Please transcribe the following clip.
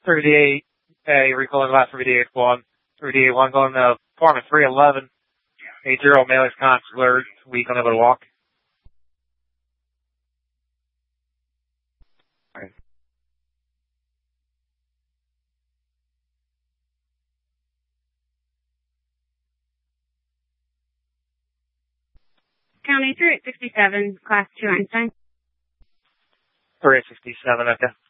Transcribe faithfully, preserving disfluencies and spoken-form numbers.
three D eight, uh, you're recalling last three D eight one. three D eight one going to apartment three eleven. eight zero Malice Consular, weak, unable to walk. Alright. County three eight six seven, class two Einstein. three eight six seven, okay.